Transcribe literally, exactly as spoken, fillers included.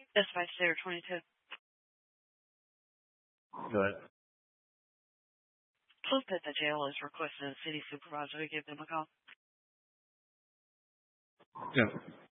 S five Slater twenty-two. Go ahead. Proof that the jail is requesting a city supervisor to give them a call. Yeah.